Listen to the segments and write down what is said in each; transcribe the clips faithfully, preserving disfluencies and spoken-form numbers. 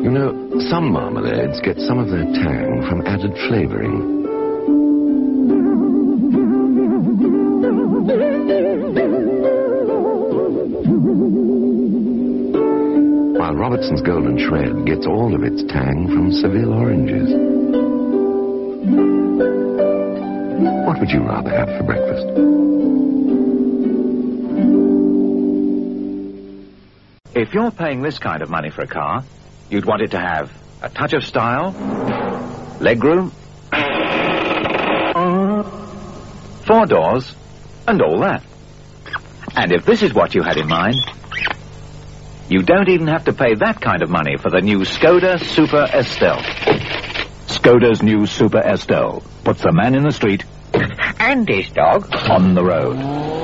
You know, some marmalades get some of their tang from added flavoring. While Robertson's Golden Shred gets all of its tang from Seville oranges. What would you rather have for breakfast? If you're paying this kind of money for a car, you'd want it to have a touch of style, legroom, four doors, and all that. And if this is what you had in mind, you don't even have to pay that kind of money for the new Skoda Super Estelle. Skoda's new Super Estelle puts the man in the street and his dog on the road.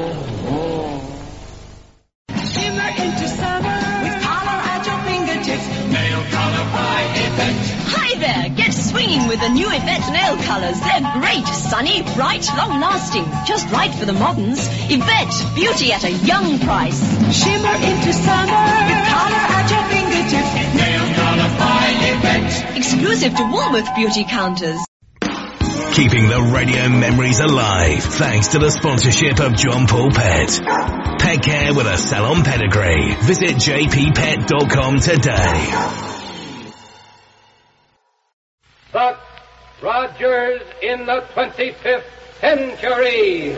Shimmer into summer with color at your fingertips. Nail color by Yvette. Hi there, get swinging with the new Yvette nail colors. They're great, sunny, bright, long-lasting. Just right for the moderns. Yvette, beauty at a young price. Shimmer into summer with color at your fingertips. Nail color by Yvette. Exclusive to Woolworth beauty counters. Keeping the radio memories alive thanks to the sponsorship of John Paul Pet. Pet care with a salon pedigree. Visit j p pet dot com today. Buck Rogers in the twenty-fifth century.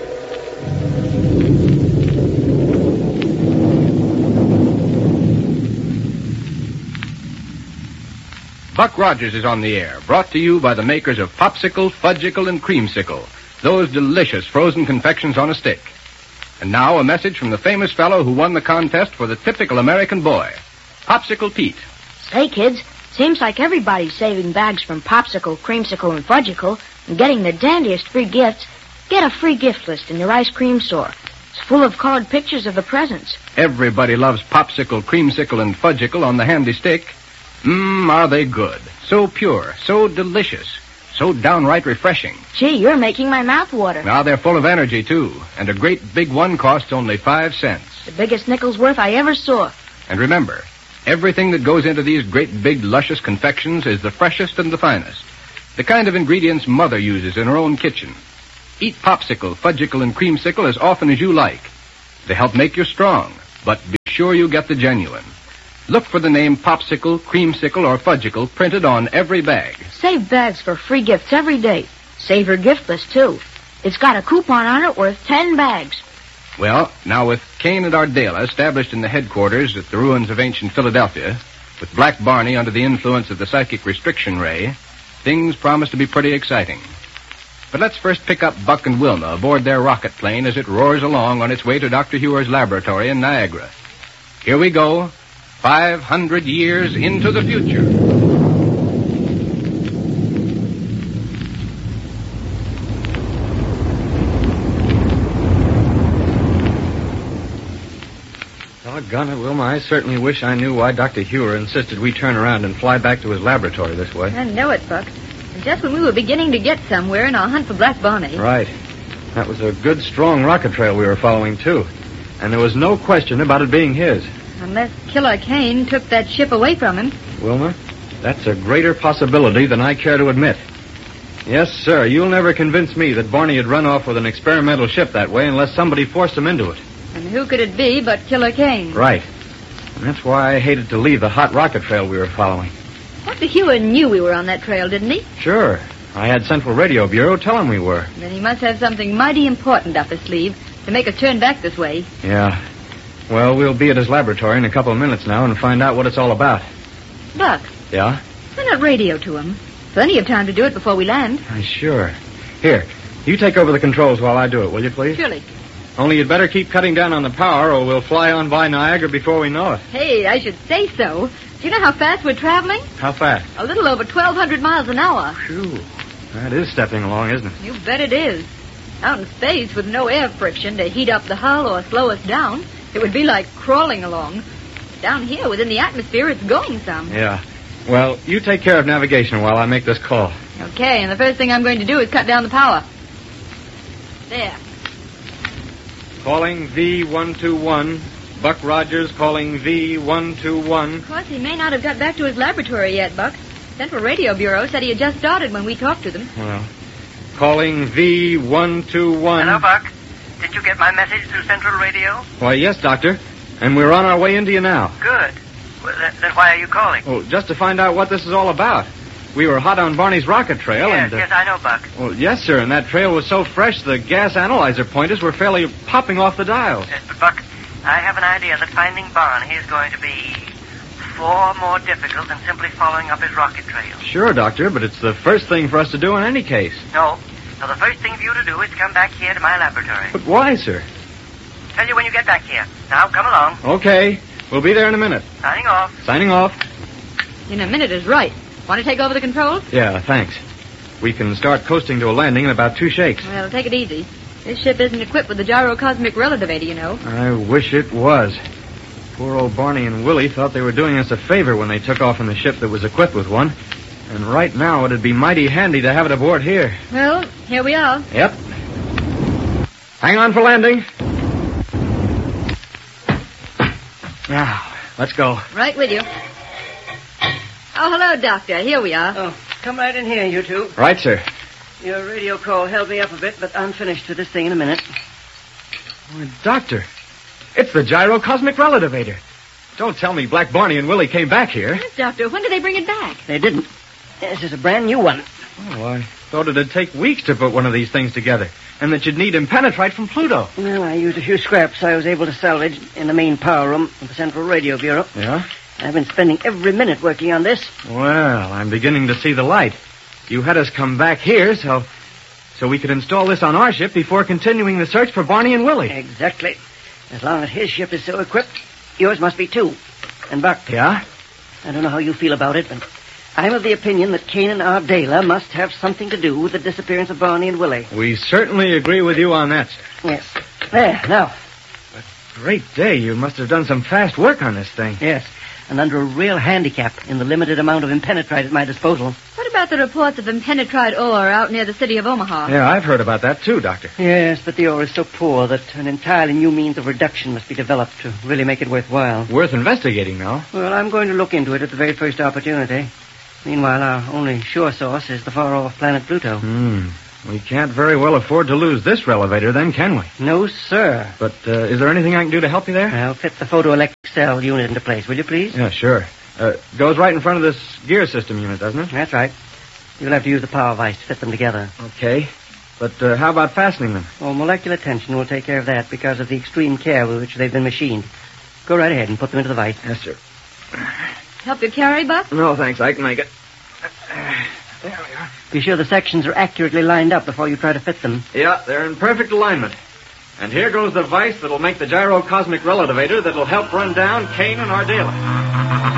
Buck Rogers is on the air, brought to you by the makers of Popsicle, Fudgicle, and Creamsicle, those delicious frozen confections on a stick. And now a message from the famous fellow who won the contest for the typical American boy, Popsicle Pete. Say, kids, seems like everybody's saving bags from Popsicle, Creamsicle, and Fudgicle and getting the dandiest free gifts. Get a free gift list in your ice cream store. It's full of colored pictures of the presents. Everybody loves Popsicle, Creamsicle, and Fudgicle on the handy stick. Mmm, are they good. So pure, so delicious, so downright refreshing. Gee, you're making my mouth water. Now they're full of energy, too. And a great big one costs only five cents. The biggest nickel's worth I ever saw. And remember, everything that goes into these great big luscious confections is the freshest and the finest. The kind of ingredients Mother uses in her own kitchen. Eat Popsicle, Fudgicle, and Creamsicle as often as you like. They help make you strong, but be sure you get the genuine. Look for the name Popsicle, Creamsicle, or Fudgicle printed on every bag. Save bags for free gifts every day. Save your gift list, too. It's got a coupon on it worth ten bags. Well, now with Cain and Ardela established in the headquarters at the ruins of ancient Philadelphia, with Black Barney under the influence of the psychic restriction ray, things promise to be pretty exciting. But let's first pick up Buck and Wilma aboard their rocket plane as it roars along on its way to Doctor Hewer's laboratory in Niagara. Here we go. Five hundred years into the future. Doggone it, Wilma, I certainly wish I knew why Doctor Hewer insisted we turn around and fly back to his laboratory this way. I know it, Buck. And just when we were beginning to get somewhere in our hunt for Black Barney. Right. That was a good, strong rocket trail we were following, too. And there was no question about it being his. Unless Killer Kane took that ship away from him. Wilma, that's a greater possibility than I care to admit. Yes, sir, you'll never convince me that Barney had run off with an experimental ship that way unless somebody forced him into it. And who could it be but Killer Kane? Right. And that's why I hated to leave the hot rocket trail we were following. Doctor Hewer knew we were on that trail, didn't he? Sure. I had Central Radio Bureau tell him we were. Then he must have something mighty important up his sleeve to make us turn back this way. Yeah. Well, we'll be at his laboratory in a couple of minutes now and find out what it's all about. Buck. Yeah? Why not radio to him? Plenty of time to do it before we land. Uh, sure. Here, you take over the controls while I do it, will you, please? Surely. Only you'd better keep cutting down on the power or we'll fly on by Niagara before we know it. Hey, I should say so. Do you know how fast we're traveling? How fast? A little over twelve hundred miles an hour. Phew. That is stepping along, isn't it? You bet it is. Out in space with no air friction to heat up the hull or slow us down, it would be like crawling along. Down here within the atmosphere, it's going some. Yeah. Well, you take care of navigation while I make this call. Okay, and the first thing I'm going to do is cut down the power. There. Calling V one two one, Buck Rogers calling V one two one. Of course, he may not have got back to his laboratory yet, Buck. Central Radio Bureau said he had just started when we talked to them. Well, calling V one two one. Hello, Buck. Did you get my message through Central Radio? Why, yes, Doctor. And we're on our way into you now. Good. Well, then, then why are you calling? Oh, just to find out what this is all about. We were hot on Barney's rocket trail, yes, and... Uh, yes, I know, Buck. Well, yes, sir, and that trail was so fresh the gas analyzer pointers were fairly popping off the dials. Yes, but, Buck, I have an idea that finding Barney is going to be far more difficult than simply following up his rocket trail. Sure, Doctor, but it's the first thing for us to do in any case. No. So the first thing for you to do is come back here to my laboratory. But why, sir? Tell you when you get back here. Now, come along. Okay. We'll be there in a minute. Signing off. Signing off. In a minute is right. Want to take over the controls? Yeah, thanks. We can start coasting to a landing in about two shakes. Well, take it easy. This ship isn't equipped with the gyrocosmic relativator, you know. I wish it was. Poor old Barney and Willie thought they were doing us a favor when they took off in the ship that was equipped with one. And right now it'd be mighty handy to have it aboard here. Well, here we are. Yep. Hang on for landing. Now, let's go. Right with you. Oh, hello, Doctor. Here we are. Oh, come right in here, you two. Right, sir. Your radio call held me up a bit, but I'm finished with this thing in a minute. Oh, Doctor, it's the gyrocosmic relativator. Don't tell me Black Barney and Willie came back here. Yes, Doctor. When did they bring it back? They didn't. This is a brand new one. Oh, I thought it'd take weeks to put one of these things together, and that you'd need impenetrite from Pluto. Well, I used a few scraps I was able to salvage in the main power room of the Central Radio Bureau. Yeah? I've been spending every minute working on this. Well, I'm beginning to see the light. You had us come back here so so we could install this on our ship before continuing the search for Barney and Willie. Exactly. As long as his ship is so equipped, yours must be too. And Buck. Yeah? I don't know how you feel about it, but I'm of the opinion that Kane and Ardela must have something to do with the disappearance of Barney and Willie. We certainly agree with you on that, sir. Yes. There, now. Great day. You must have done some fast work on this thing. Yes. And under a real handicap in the limited amount of impenetrite at my disposal. What about the reports of impenetrite ore out near the city of Omaha? Yeah, I've heard about that too, Doctor. Yes, but the ore is so poor that an entirely new means of reduction must be developed to really make it worthwhile. Worth investigating, though. Well, I'm going to look into it at the very first opportunity. Meanwhile, our only sure source is the far-off planet Pluto. Hmm. We can't very well afford to lose this relevator, then, can we? No, sir. But uh, is there anything I can do to help you there? I'll fit the photoelectric cell unit into place, will you, please? Yeah, sure. Uh, goes right in front of this gear system unit, doesn't it? That's right. You'll have to use the power vise to fit them together. Okay. But uh, how about fastening them? Oh, molecular tension will take care of that because of the extreme care with which they've been machined. Go right ahead and put them into the vise. Yes, sir. Help you carry, Buck? No, thanks. I can make it. There we are. Be sure the sections are accurately lined up before you try to fit them. Yeah, they're in perfect alignment. And here goes the vise that'll make the gyrocosmic relativator that'll help run down Kane and Ardela.